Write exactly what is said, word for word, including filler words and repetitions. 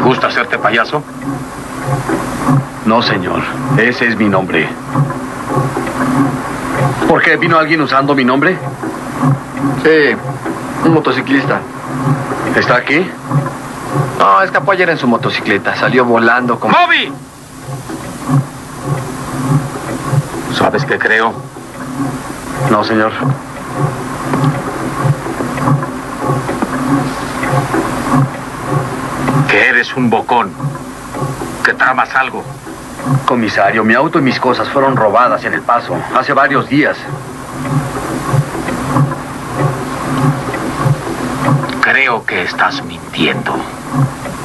¿Gusta hacerte payaso? No, señor. Ese es mi nombre. ¿Por qué? ¿Vino alguien usando mi nombre? Sí, un motociclista. ¿Está aquí? No, escapó ayer en su motocicleta. Salió volando como... ¡Moby! ¿Sabes qué creo? No, señor. Que eres un bocón. Que tramas algo. Comisario, mi auto y mis cosas fueron robadas en El Paso hace varios días. Creo que estás mintiendo.